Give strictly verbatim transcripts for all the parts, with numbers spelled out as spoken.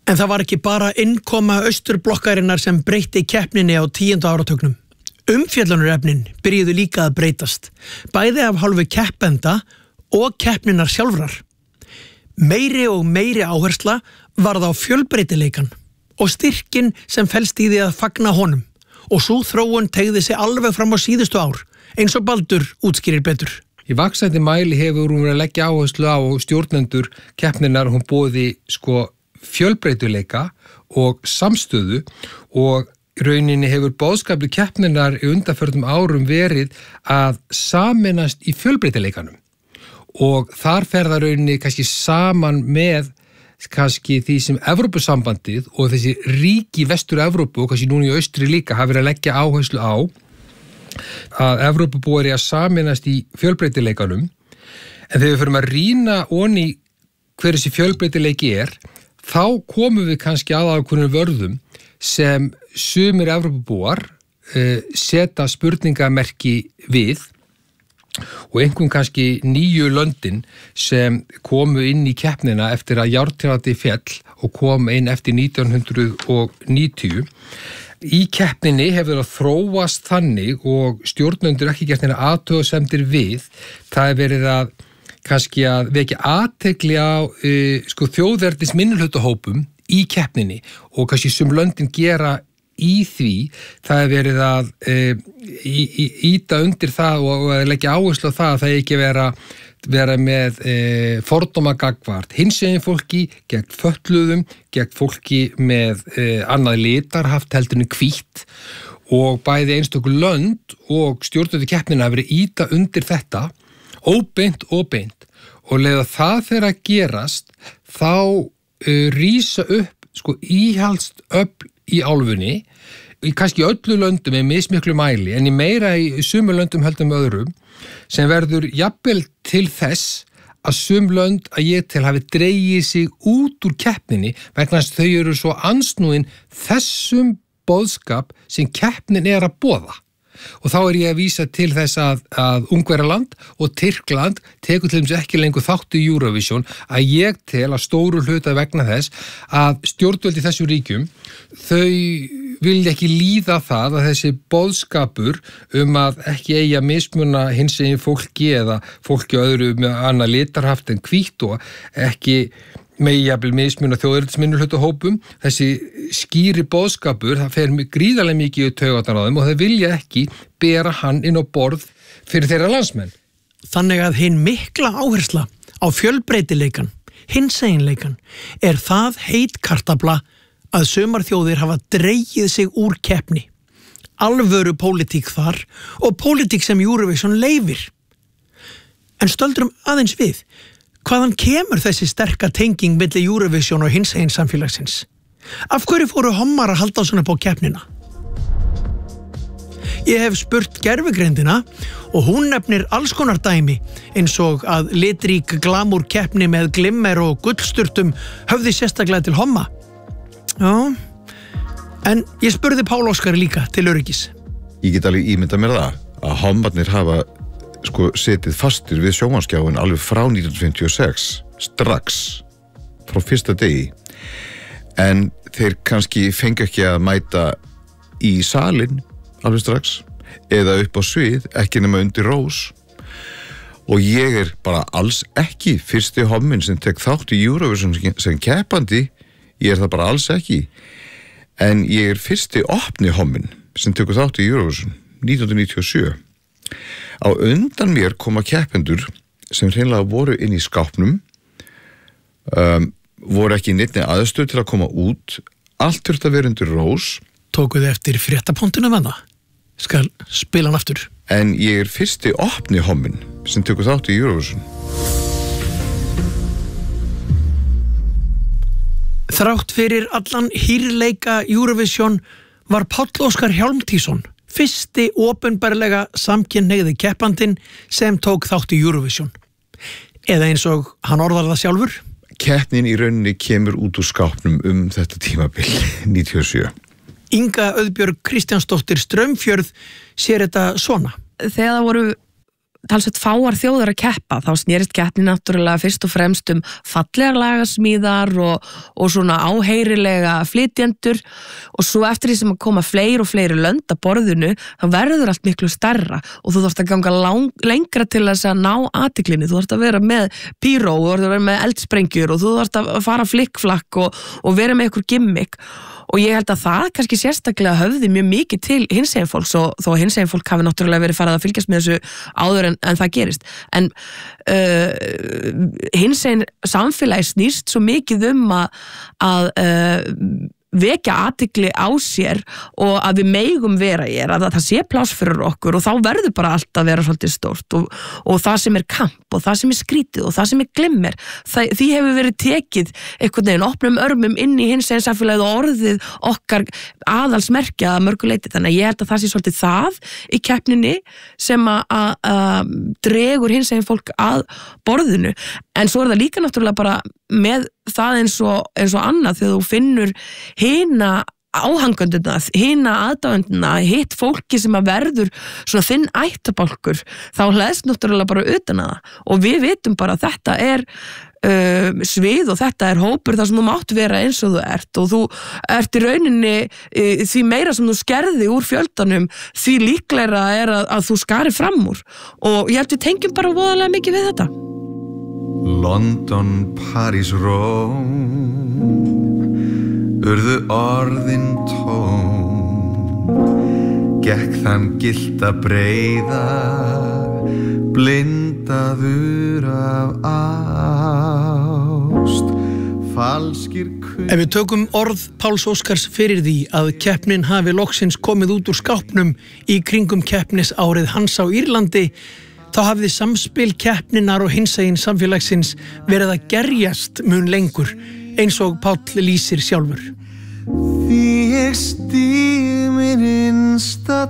En það var ekki bara innkoma austurblokkarinnar sem breytti keppninni á tíunda áratugnum. Umfjöllunarefnin byrjuðu líka að breytast, bæði af hálfu keppenda og keppninar sjálfrar. Meiri og meiri áhersla varð á fjölbreytileikan og styrkin sem felst í því að fagna honum, og sú þróun teygði sig alveg fram á síðustu ár, eins og Baldur útskýrir betur. Í vaxandi mæli hefur hún verið að leggja áherslu á stjórnendur keppninar, hún boði sko fjölbreytileika og samstöðu, og rauninni hefur boðskapur keppninar í undanförnum árum verið að sameinast í fjölbreytileikanum, og þar fer það rauninni kannski saman með kannski því sem Evrópusambandið og þessi ríki Vestur-Evrópu og kannski núna í austri líka hafa verið að leggja áherslu á að Evrópubúar er að sameinast í fjölbreytileikanum. En þegar við förum að rýna onni hver þessi fjölbreytileiki er, þá komum við kannski að ákveðnum vörðum sem sumir Evrópubúar uh, setja spurningamerki við, og einhvern kannski nýju löndin sem komu inn í keppnina eftir að járntræðandi féll og kom inn eftir nítján hundruð níutíu. Í keppninni hefur það þróast þannig, og stjórnendur ekki gert neina athugasemdir við, það er verið að kannski að vekja athygli á uh, sko, þjóðernis minnihlutahópum í keppninni, og kannski sum löndin gera í því, það er verið að uh, í, í, íta undir það og, og leggja áherslu á það að það ekki vera, vera með uh, fordóma gagnvart hinsegin fólki, gegn fötluðum, gegn fólki með uh, annað litarhaft heldur en hvítt, og bæði einstöku lönd og stjórnendur keppnina hafa verið íta undir þetta óbeint og beint, og leið að það fer að gerast, þá uh, rísa upp sko íhaldst öfl í álfunni, í kannski öllu löndum með mismiklu mæli, en í meira í sumum löndum höldum öðrum, sem verður jafnvel til þess að sum lönd að ég til hafi dregið sig út úr keppninni vegna þess að þau eru svo ansnúin þessum boðskap sem keppnin er að boða. Og þá er ég að vísa til þess að, að Ungverjaland og Tyrkland tekur til dæmis ekki lengur þátt í Eurovision, að ég tel að stóru hluta vegna þess að stjórnvöld í þessu ríkjum, þau vilja ekki líða það að þessi boðskapur um að ekki eigi að mismuna hinsegin fólki eða fólki öðru með annað litarhaft en hvítt, og ekki megi jafnvel mismuna þjóðernisminnihlutahópum, þessi skýri boðskapur, það fer gríðarlega mikið í taugarnar á þeim, og þau vilja ekki bera hann inn á borð fyrir þeirra landsmenn. Þannig að hinn mikla áhersla á fjölbreytileikan, hinseginleikan, er það heit kartafla að sumar þjóðir hafa dregið sig úr keppni. Alvöru pólitík þar, og pólitík sem Eurovision leyfir. En stöldrum aðeins við, hvaðan kemur þessi sterka tenging milli Eurovision og hinsegin samfélagsins? Af hverju fóru hommar að halda svona på keppnina? Ég hef spurt gervigreindina, og hún nefnir alls konar dæmi, eins og að litrík glamúr keppni með glimmer og gullsturtum höfði sérstaklega til homma. Já, en ég spurði Pál Óskar líka til öryggis. Ég get alveg ímyndað mér það, að hommarnir hafa sko setið fastir við sjónvarpsskjáinn alveg frá nítján hundruð fimmtíu og sex, strax frá fyrsta degi, en þeir kannski fengu ekki að mæta í salinn alveg strax, eða upp á svið, ekki nema undir rós, og ég er bara alls ekki fyrsti homminn sem tek þátt í Eurovision sem keppandi, ég er það bara alls ekki, en ég er fyrsti opni homminn sem tekur þátt í Eurovision nítján hundruð níutíu og sjö. Á undan mér koma keppendur sem hreinlega voru inn í skápnum, um, voru ekki neittni aðstöð til að koma út, allt þurfti að vera undir rós. Tókuðu eftir fréttapunktunum hana? Skal spila hann aftur. En ég er fyrsti opni homminn sem tekur þátt í Eurovision. Þrátt fyrir allan hýrleika Eurovision var Páll Óskar Hjálmtýsson fyrsti opinberlega samkynhneigði keppandinn sem tók þátt í Eurovision. Eða eins og hann orðar það sjálfur. Keppnin í rauninni kemur út úr skápnum um þetta tímabil, níutíu og sjö. Inga Auðbjörg Kristjánsdóttir Straumfjörð sér þetta svona. Þegar það voru talsveit fáar þjóðar að keppa, þá snerist keppni náttúrulega fyrst og fremst um fallegar lagasmíðar og, og svona áheyrilega flytjendur og svo eftir því sem að koma fleiri og fleiri lönd að borðinu, þá verður allt miklu stærra og þú þarft að ganga lang, lengra til þess að ná athyglinni, þú þarft að vera með píró, þú þarft að vera með eldsprengjur og þú þarft að fara flikkflakk og, og vera með einhver gimmick og ég held að það kannski sérstaklega höfði mjög mikið til hinsegin fólks og þó að hinsegin fólk hafi náttúrulega verið farið að fylgjast með þessu áður en, en það gerist. En uh, hinsegin samfélagi snýst svo mikið um að, að uh, vekja athygli á sér og að við megum vera hér, að það sé pláss fyrir okkur og þá verður bara allt að vera svolítið stórt og, og það sem er kamp og það sem er skrítið og það sem er glimmer, það, því hefur verið tekið einhvern veginn opnum örmum inn í hinsegin samfélagið og orðið okkar aðalsmerkja að mörgu leyti, þannig að ég held að það sé svolítið það í keppninni sem að dregur hinsegin fólk að borðinu, en svo er það líka náttúrulega bara með það eins og, eins og annað þegar þú finnur hina áhanganduna, hina aðdáenduna, hitt fólki sem að verður svona þinn ættabálkur, þá hlæðst náttúrulega bara utan að það og við vitum bara að þetta er uh, svið og þetta er hópur þar sem þú mátt vera eins og þú ert og þú ert í rauninni uh, því meira sem þú skerði úr fjöldanum því líklegra er að, að þú skari fram úr og ég held við tengjum bara voðalega mikið við þetta. London, Paris, Rome urðu orðin tóm gekk þann gilda breiða blindaður af ást falskir kun... Ef við tökum orð Páls Óskars fyrir því að keppnin hafi loksins komið út úr skápnum í kringum keppnisárið hans á Írlandi, þá hafði samspil keppninar og hinsegin samfélagsins verið að gerjast mun lengur, eins og Páll lýsir sjálfur. Því ég stíg minn innsta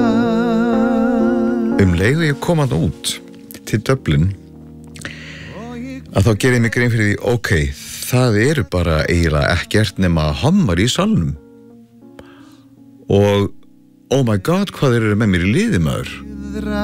dag. Um leið og ég kom hann út til Dublin, að þá gerir ég mig grein fyrir því, ok, það eru bara eiginlega ekkert nema hommar í salnum. Og, oh my god, hvað eru með mér í liði maður?